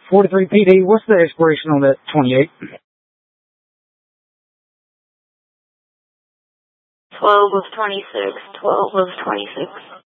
43 PD, what's the expiration on that 28? 12 of 26. 12 of 26.